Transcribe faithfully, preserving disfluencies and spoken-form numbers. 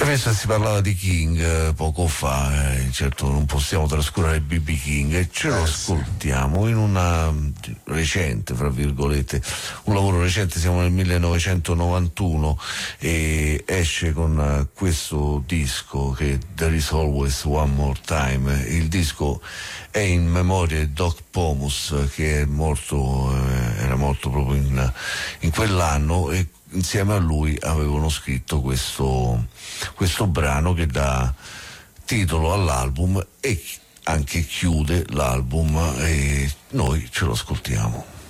Adesso si parlava di King eh, poco fa, eh, certo non possiamo trascurare B B King e ce lo Eh, sì. ascoltiamo in una recente, fra virgolette, un lavoro recente, siamo nel millenovecentonovantuno e esce con eh, questo disco che There Is Always One More Time. Il disco è in memoria di Doc Pomus, che è morto, eh, era morto proprio in, in quell'anno, e insieme a lui avevano scritto questo, questo brano che dà titolo all'album e anche chiude l'album, e noi ce lo ascoltiamo.